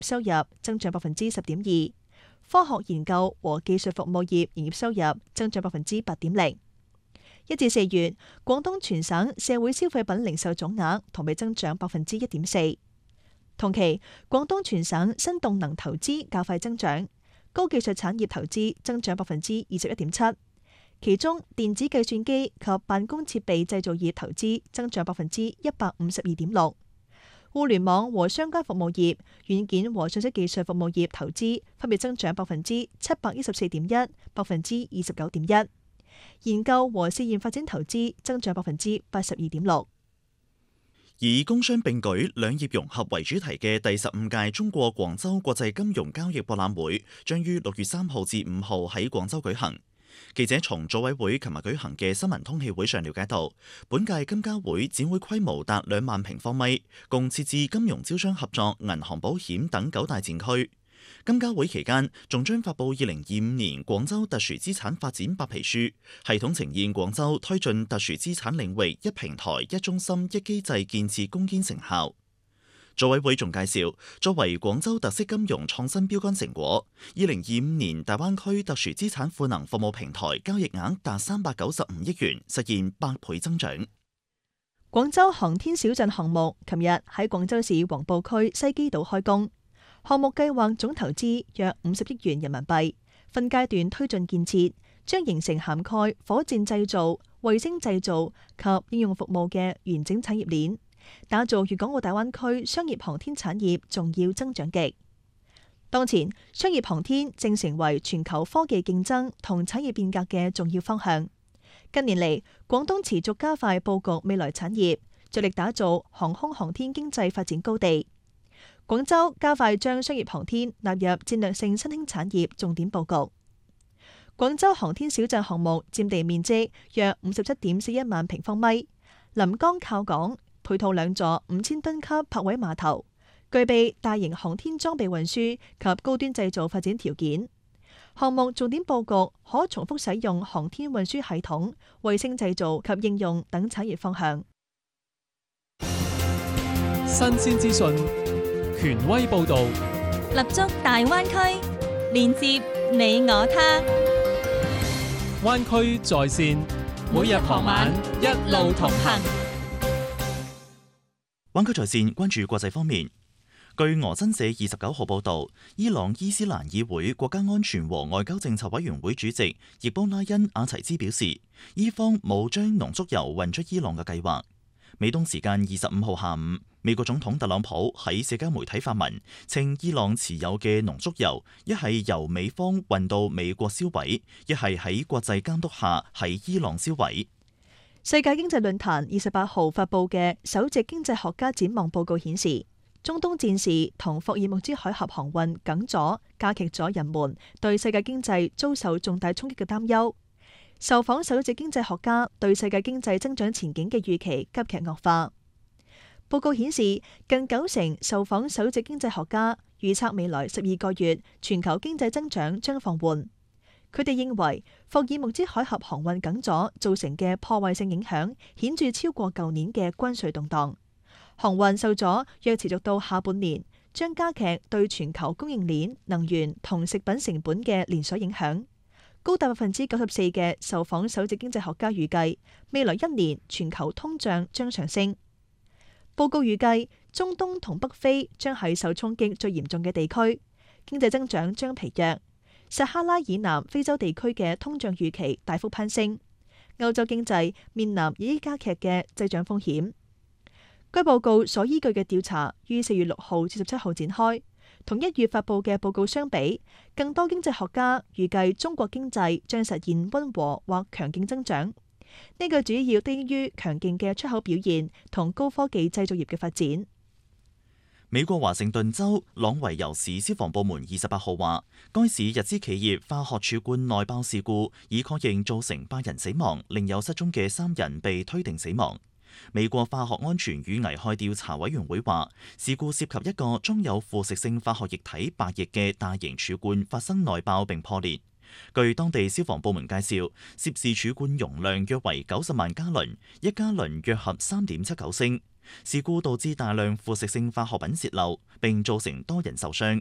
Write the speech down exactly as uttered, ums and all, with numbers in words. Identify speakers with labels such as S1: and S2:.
S1: 收入增長百分之十點二，科學研究和技術服務業營業收入增長百分之八點零。一至四月，廣東全省社會消費品零售總額同比增長百分之一點四。同期，廣東全省新動能投資較快增長，高技術產業投資增長百分之二十一點七。其中，電子計算機及辦公設備製造業投資增長百分之一百五十二點六，互聯網和相關服務業、軟件和信息技術服務業投資分別增長百分之七百一十四點一、百分之二十九點一，研究和試驗發展投資增長百分之八十二點六。
S2: 以工商並舉、兩業融合為主題嘅第十五屆中國廣州國際金融交易博覽會將於六月三號至五號喺廣州舉行。記者從組委會琴日舉行嘅新聞通氣會上了解到，本屆金交會展會規模達兩萬平方米，共設置金融招商合作、銀行保險等九大展區。金交會期間仲將發布二零二五年廣州特殊資產發展白皮書，系統呈現廣州推進特殊資產領域一平台、一中心、一機制建設攻堅成效。組委會仲介紹，作為廣州特色金融創新標杆成果，二零二五年大灣區特殊資產賦能服務平台交易額達三百九十五億元，實現百倍增長。
S1: 廣州航天小鎮項目琴日喺廣州市黃埔區西基島開工，項目計劃總投資約五十億元人民幣，分階段推進建設，將形成涵蓋火箭製造、衛星製造及應用服務嘅完整產業鏈，打造粵港澳大灣區商業航天產業重要增長極。當前，商業航天正成為全球科技競爭同產業變革嘅重要方向。近年嚟，廣東持續加快佈局未來產業，着力打造航空航天經濟發展高地。廣州加快將商業航天納入戰略性新興產業重點佈局。廣州航天小鎮項目佔地面積約五十七點四一萬平方米，臨江靠港，配套兩座五千噸級泊位碼頭，具備大型航天裝備運輸及高端製造發展條件。項目重點佈局可重複使用航天運輸系統、衛星製造及應用等產業方向。
S3: 新鮮資訊，權威報導，
S4: 立足大灣區，連接你我他。
S3: 灣區在線，每日傍晚一路同行。
S2: 灣區在線關注國際方面。據俄新社二十九號報導，伊朗伊斯蘭議會國家安全和外交政策委員會主席葉波拉恩阿齊茲表示，伊方冇將濃縮鈾運出伊朗嘅計劃。美東時間二十五號下午，美國總統特朗普喺社交媒體發文，稱伊朗持有嘅濃縮鈾一係由美方運到美國銷毀，一係喺國際監督下喺伊朗銷毀。
S1: 世界經濟論壇二十八號發布嘅首席經濟學家展望報告顯示，中東戰事同霍爾木茲海峽航運梗阻，加劇咗人們對世界經濟遭受重大衝擊嘅擔憂。受訪首席經濟學家對世界經濟增長前景嘅預期急劇惡化。報告顯示，近九成受訪首席經濟學家預測未來十二個月全球經濟增長將放緩。佢哋認為霍爾木茲海峽航運梗阻造成嘅破壞性影響顯著超過舊年嘅關稅動盪。航運受阻若持續到下半年，將加劇對全球供應鏈、能源同食品成本嘅連鎖影響。高達百分之九十四嘅受訪首席經濟學家預計，未來一年全球通脹將上升。報告預計，中東同北非將係受衝擊最嚴重嘅地區，經濟增長將疲弱。撒哈拉以南非洲地區嘅通脹預期大幅攀升，歐洲經濟面臨日益加劇嘅滯脹風險。該報告所依據嘅調查於四月六號至十七號展開，同一月發布嘅報告相比，更多經濟學家預計中國經濟將實現溫和或強勁增長。呢個主要基於強勁嘅出口表現同高科技製造業嘅發展。
S2: 美國華盛頓州朗維尤市消防部門二十八號話，該市日資企業化學儲罐內爆事故已確認造成八人死亡，另有失蹤嘅三人被推定死亡。美國化學安全與危害調查委員會話，事故涉及一個裝有腐蝕性化學液體白液嘅大型儲罐發生內爆並破裂。 據當地消防部門介紹，涉事柱罐容量約為九十萬加侖，一加侖約合三點七九升。事故導致大量腐蝕性化學品洩漏，並造成多人受傷。